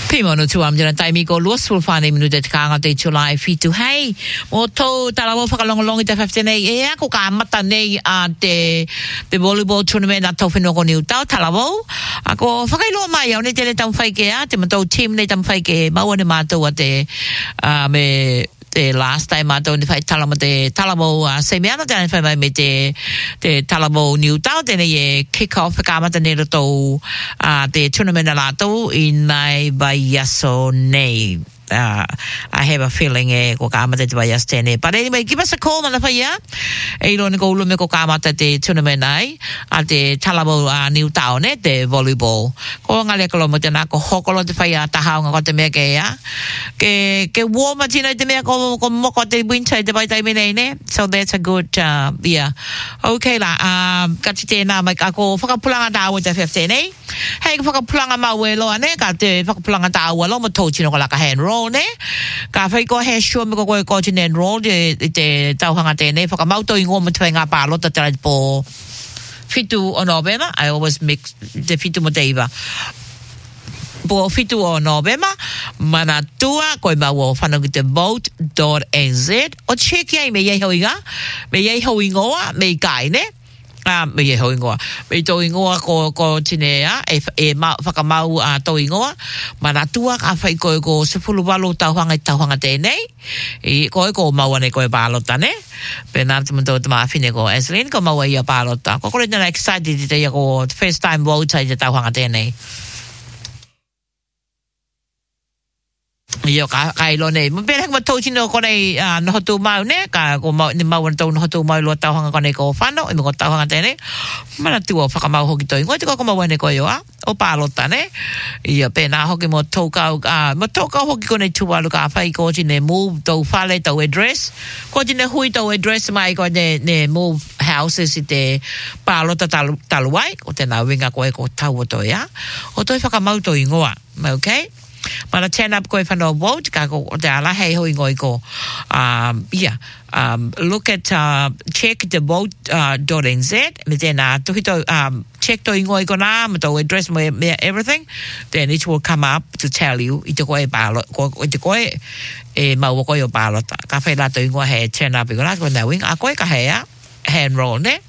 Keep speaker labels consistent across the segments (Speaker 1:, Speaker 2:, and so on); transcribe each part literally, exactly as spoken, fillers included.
Speaker 1: Prima no tu am jana taimi ko luas full fane minuta te kanga te July fitu hey mo to talawa whakalongolongi te fifteen e ako ka mata nei a te te volleyball tournament a tau whenoko niu tau talawa ako whakailo mai au ne te le tam whaike a te matau team ne tam whaike maua ne mātou a te uh, me te last time mātou ni whai talama te talamo a uh, se meana te ane whai mai me te te talamo niu tau tene e kick off whakamata ne rato uh, te tournament a lātou i nai vai aso nei. Uh, I have a feeling e ko kamata te vai astene. But anyway, give us a call mana whaia. E ilo ni ko ulume ko kamata te tournament ai. A te talamo a uh, niu tau ne, te volleyball. Ko ngale kalo mo te nā ko hokolo te whaia tahaunga ko te mea ke ia. Ke, ke warma tino te mea ko, ko moko te winter te vai taimi nei ne. So that's a good, uh, yeah. Okay la, um, kati tēnā mai ka ko whakapulanga tāua te fifteen eh. Hei ka whakapulanga maue loa ne, ka te whakapulanga tāua lo mo tau tino ko laka hand roll. Ne ka fai ko he sure me ko ko ko tin enroll de te tauhanga tene whaka mauto i ngoma te ngā pālota te po fitu o November. I always mix te fitu mo te iwa po fitu o November mana tua koe mau o whanau te vote dot n z o check ai me iei hoinga me iei hoingoa me i kai ne Ah, me ye ho ingoa. Me to ingoa ko ko tinea e e ma whakamau a to ingoa. Mana tua ka whai koe ko sepulu walo tauhanga i tauhanga tēnei. I koe ko maua ne koe pālota ne. Pena te mto te maafine ko Eslin ko maua i a pālota. Ko kore tena excited i te ia ko first time vote i te tauhanga tēnei. Yo ka ka ilo nei mo pera ko tau tino ko nei no hotu mau ne ka ko mau ni mau tau no hotu mau lo tau hanga ko nei ko fano i mo ko tau hanga tene mana tu o whakamau hoki toi ngoi te ko mau ne ko yo a o pālota ne ia pena hoki mo tokau a mo tokau hoki ko nei tualu ka whai ko tine move tau whale tau address ko tine hui tau address mai ko ne ne move houses i te pālota talu taluai o te na winga ko e ko tau o toi a o toi whakamau toi ngoa okay. Mana turn up koe whanau vote, ka ko te ala hei hoi ngoi ko. Um, yeah, um, look at, uh, check the vote, uh, dot n z, me tēnā, tuhi tau, um, check tau ngoi ko nā, me tau address me, me everything, then it will come up to tell you, i te koe pālo, ko, i te koe, e maua koe o pālota. Ka whai la tau ngoi hei turn up i ko nā, ko nā wing, a koe ka hei a, hand roll, ne?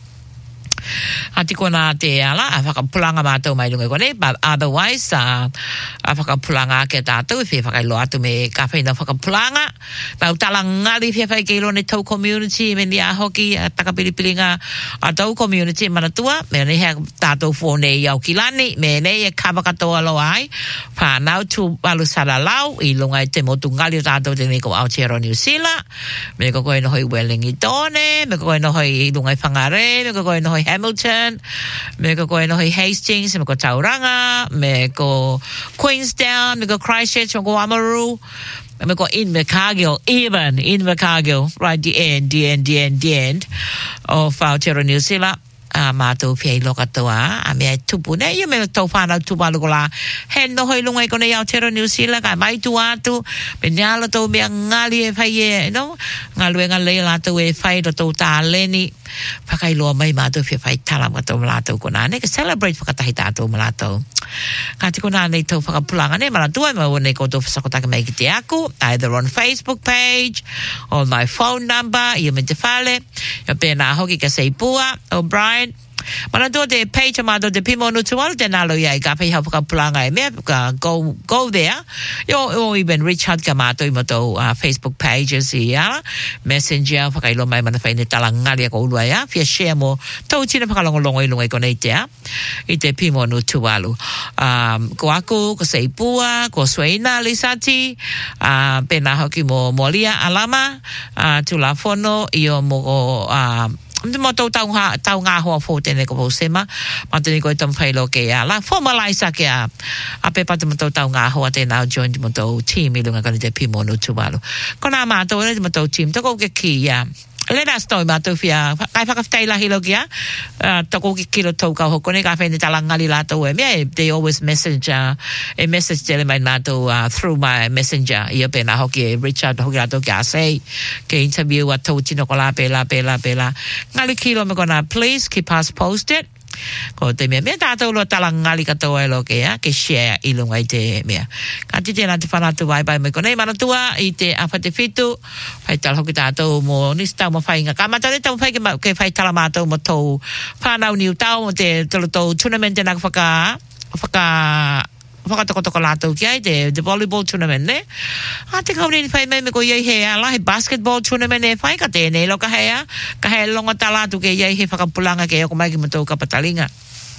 Speaker 1: Ati ko nā te ala, a whakapulanga mātou mai lunga kone, but otherwise, uh, a whakapulanga ke tātou, e whakailo atu me ka whaina whakapulanga, tau talangali whia whai keilo ne tau community, me ni a hoki, a takapiripiringa a tau community manatua, me ne hea tātou whone i au kilani, me ne e kawakatoa lo ai, whanau tu walu saralau, i lunga i te motu ngali o tātou te me ko Aotearoa New Zealand, me ko koe no hoi Wellingtone, me ko koe no hoi i lunga i Whangare, me ko koe no hoi Hamilton, me ko koe no hoi Hastings, me ko Tauranga, me ko Queenstown, me ko Christchurch, me ko Amaru, me ko Invercargill, even Invercargill, right the end, the end, the end, the end of Aotearoa New Zealand. A mātou whiai loka toa, a mea tupu ne, ia mea tau whanau tupa luko la, he no hoi lunga i kone Aotearoa New Zealand, ka mai tu atu, me nyala tau mea ngali e whai e, you know, ngalu e ngalei lātou e whai do tau tā leni, whakailoa mai mātou whia whai tala mga tau malātou kona, ne, ka celebrate whakatahi tātou malātou. Ka te kona nei tau whakapulanga ne, malatua, ma wane ko tau whasakotaka mai ki te aku, either on Facebook page, on my phone number, ia me te whale, ia pēnā hoki ka seipua, O'Brien, mana to te page ma to te pimo no tual te nalo ia ka pe ha ka planga e me ka go go there yo or even reach out ka ma to i moto uh, Facebook pages ia messenger fa ka ilo mai mana fa ni talanga ia ko ulua ia fia share mo to china pa longo longo i longo i konete ia i te pimo no tualu um ko aku ko seipua ko suena lisati uh, pena hoki mo molia alama uh, tulafono io mo uh, mo tau tau ha tau ngā hoa fo tēne ko po sema ma tēne ko tam whailo ke a la formalize ke a a pe pata mo tau tau ngā hoa tēnā join mo tau team i lunga kani te pimo no tuwalu ko nā mātou ene mo tau team toko ke ki a let us know mātou whia kai whakawhitai lahi lo kia uh, toko ki kilo tau kau hoko ne ka whene talangali lātou e mea they always message uh, a message tele mai mātou uh, through my messenger ia pēnā hoki e reach out hoki lātou ki a say ke interview a tau tino ko la pēla pēla pēla ngali kilo me kona please keep us posted ko te mea mea tātou lo talangali katoa e lo ke a ke share i lunga i te mea ka te tēnā te whanatu vai bai mai konei manatua i te awha te whitu whai tala hoki tātou mo nisi tau ma whainga ka mata ne tau whai ke, ke whai tala mātou mo tau whanau niu tau mo te tolo tau tournament tēnā whaka whaka whakatokotoko lātou ki ai, te, the volleyball tournament, ne? A te kaune ni whai mai me ko iei he ala, he basketball tournament e whai, ka tēnei lo ka hea, ka hea longa tā lātou ke iei he whakapulanga ke eko mai ki matou kapatalinga.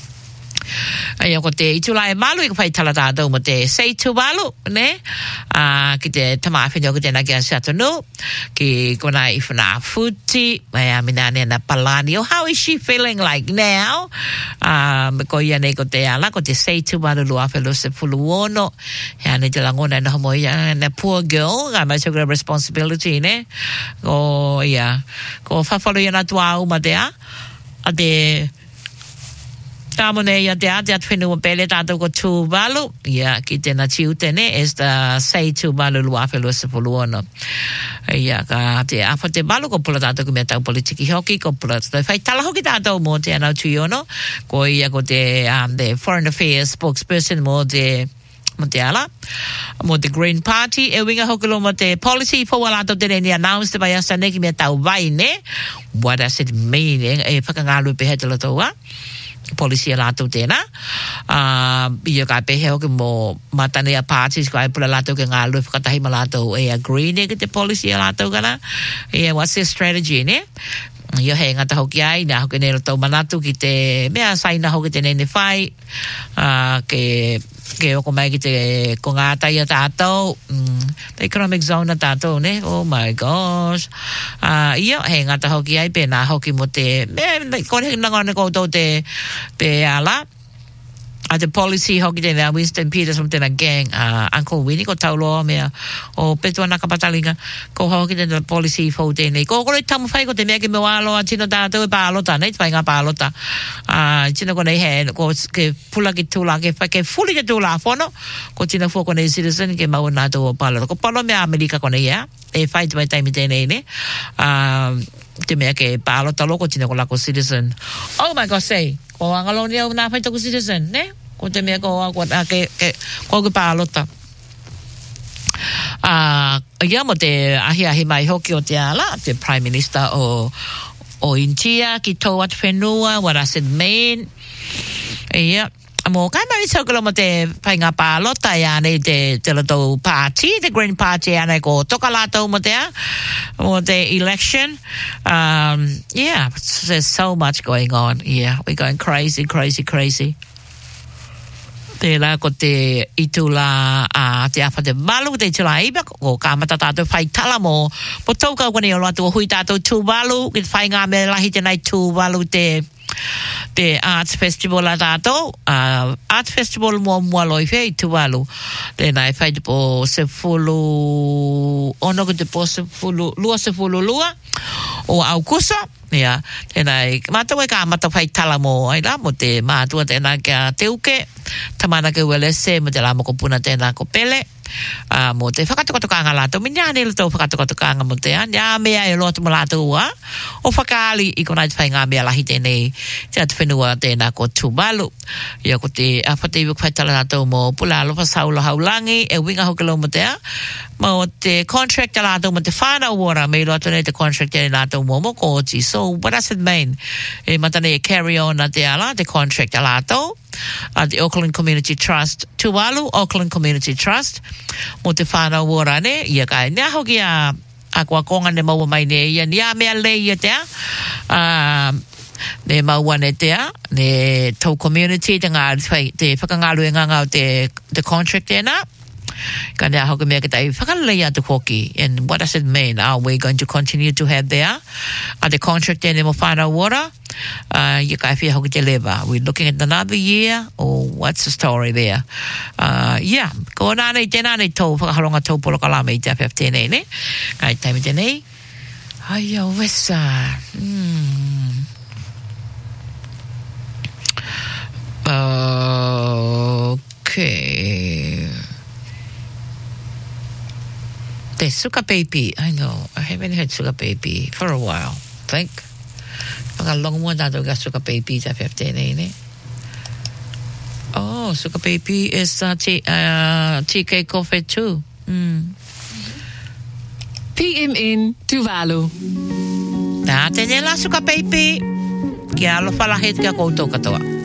Speaker 1: Ai ko te itula e malu i ka whai tala tātou mo te sei tu malu, ne? Uh, ki te tamawhine o ki tēnā ki a Satonu, ki kona i whana futi, mai a mina ne na palani. Oh, how is she feeling like now? Uh, me ko ia nei ko te ala, ko te sei tu malu lua whelo se fulu ono. Hea ne te langona na homo ia, na poor girl, I might have a responsibility, ne? Ko ia, ko whawhalo ia na tua uma te a, a te Tamone ia te ate at whenua pele tātou ko tūwalu. Ia, ki tēnā tiu tēne, es ta sei tūwalu lua whelua se puluono. Ia, ka te awha te walu, ko pula tātou ki mea tau politiki hoki, ko pula tātou whai tala hoki tātou mō te anau tuiono. Ko ia ko te um, the Foreign Affairs spokesperson mō te mo te ala, mo te Green Party, e winga hokelo mo te policy for wala to te ni announced by us neki me tau vai ne. What does it mean? E whakangalu pe hetela toa. Policy lato tēnā. Uh, ia ka pehe hoki mo matane a parties ko ai pula lato ke ngā lui whakatahi ma lato e agree ne ke te policy lato kana. E what's their strategy ne? Ia he ngata hoki ai, nā hoki ne roto manatu ki te mea saina hoki te nene whai, uh, ke, ke oko mai ki te ko ngā taia tātou, mm, the economic zone tātou ne, oh my gosh. Uh, ia he ngata hoki ai, pe nā hoki mo te, mea, kone nangone koutou te, pe ala, a te policy hoki te mea Winston Peters from tēnā gang, uh, Uncle Winnie ko tauloa mea o petua naka patalinga ko hoki te policy fau tēnei ko kore tamu whai ko te mea ki me wāloa tino tātou e pālota nei te whai ngā pālota uh, tino ko nei he ko ke pula ki tūla ke whai ke fuli ke tūla whono ko tino fua ko nei citizen ke mau nātou o pālota ko palo mea Amerika ko nei ea e whai te mai taimi tēnei ne uh, te mea ke pālota loko tino ko lako citizen oh my god say ko angaloni au nā whai toku citizen ne ko te mea ko ko ke ke ko ke pālota ah uh, ia mo te ahi ahi mai hoki o te ala te prime minister o o India ki tō at whenua what does it mean ia mo kai mai so ko mo te pai ngā pālota ia nei te te lato party the Green Party ia nei ko toka lato mo te mo te election um yeah there's so much going on yeah we're going crazy crazy crazy te la ko te itula a te afa te malu te tula iba ko ka mata tātou whai tala mo po tauka kone o latu o hui tātou tūwalu ki whai ngā me lahi te nai tūwalu te te Arts Festival a tātou uh, Arts Festival mua mua loi whai tūwalu te nai whai te po se fulu ono ko te po se fulu lua se fulu lua o Aukusa ia tēnai mātou e ka mata whai tala mo ai la mo te mātua tēnā kia te uke tamana ke welese mo te la mo ko puna tēnā ko pele uh, mo te whakatokotokanga lātou mi nia nila tau whakatokotokanga mo te nia mea e lotu mo lātou ua o whakaali i konai te whai ngā mea lahi tēnei te atu whenua tēnā ko tūmalu ia ko te awhate iwi whai tala lātou mo pula alofa saula haulangi e winga hokelo mo te a mo te contract lātou mo te whānau ora me lotu nei te contract e lātou mo mo kōti so what does it mean e matane e carry on na te ala te contract lātou uh, the Auckland Community Trust Tuvalu Auckland Community Trust mo te whānau ora ne ia kai nea hoki a a kua konga ne maua mai ne ia nia mea le ia te a uh, ne maua ne te a ne tau community te ngā te whakangalu e nganga o te the contract e na ka nea hoki mea ki tai whakalei atu hoki and what does it mean are we going to continue to have there are the contract e ne mo whānau ora uh, ia kai whia hoki te lewa we're looking at another year or what's the story there uh, yeah ko nānei tēnā nei tau whakaharonga tau polo kalame i te awhia tēnei ne kai taimi tēnei ai au wesa hmm uh, okay the suka baby I know I haven't had suka baby for a while I think Pakalong mo na ga suka baby ta fifteen ne. Oh, suka baby is uh, t- uh, T K coffee too. Mm.
Speaker 2: P M in Tuvalu.
Speaker 1: Na tenela suka baby. Kia lo fala het ka koutou katoa.